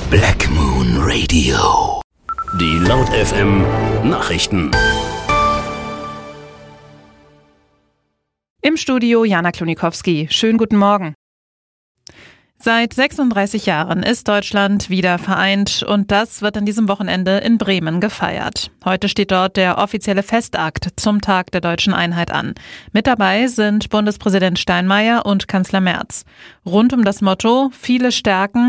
Black Moon Radio. Die Laut FM Nachrichten. Im Studio Jana Klonikowski. Schönen guten Morgen. Seit 36 Jahren ist Deutschland wieder vereint und das wird an diesem Wochenende in Bremen gefeiert. Heute steht dort der offizielle Festakt zum Tag der deutschen Einheit an. Mit dabei sind Bundespräsident Steinmeier und Kanzler Merz. Rund um das Motto "Viele stärken,